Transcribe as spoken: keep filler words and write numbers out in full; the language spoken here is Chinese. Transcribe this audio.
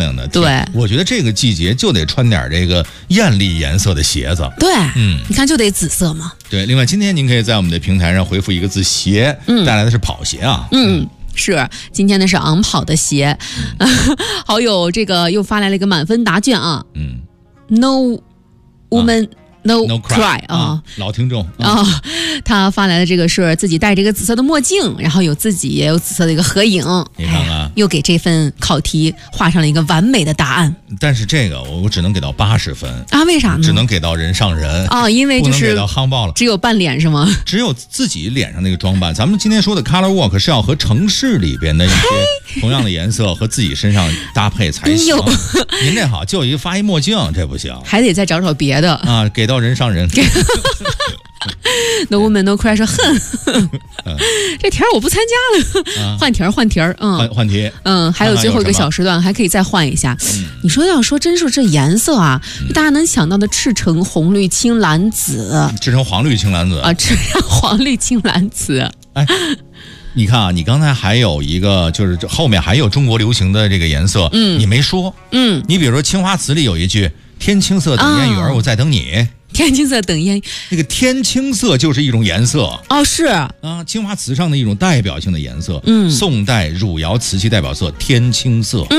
亮的。 对， 我觉得这个季节就得穿点这个艳丽颜色的鞋子。 对， 嗯， 你看就得紫色嘛。 对，另外今天您可以在我们的平台上回复一个字鞋，嗯，带来的是跑鞋啊。 嗯。嗯是，今天呢是昂跑的鞋，嗯、好友这个又发来了一个满分答卷啊，嗯 ，No woman、啊、no, no cry, cry 啊、 啊，老听众啊、哦，他发来的这个是自己戴这个紫色的墨镜，然后有自己也有紫色的一个合影， 你看看， 又给这份考题画上了一个完美的答案。 但是这个我只能给到八十分啊？为啥呢？ 只能给到人上人啊、哦，因为就是不能给到夯爆了， 只有半脸是吗？ 只有自己脸上那个装扮。咱们今天说的 color walk 是要和城市里边的一些同样的颜色和自己身上搭配才行。您这好，就一个发一墨镜，这不行， 还得再找找别的啊，给到人上人。 No woman no cry 说哼，嗯、这题儿我不参加了，换题儿换题儿，嗯， 换换题， 嗯，还有最后一个小时段还可以再换一下。嗯、你说要说真是这颜色啊，嗯、大家能想到的赤橙红绿青蓝紫， 赤橙黄绿青蓝紫啊，赤橙黄绿青蓝紫， 哎。你看啊，你刚才还有一个，就是后面还有中国流行的这个颜色，嗯，你没说，嗯，你比如说青花瓷里有一句“天青色等烟雨儿，我在等你”， 天青色等烟， 那个天青色就是一种颜色哦，是啊，青花瓷上的一种代表性的颜色， 嗯， 宋代汝窑瓷器代表色天青色。嗯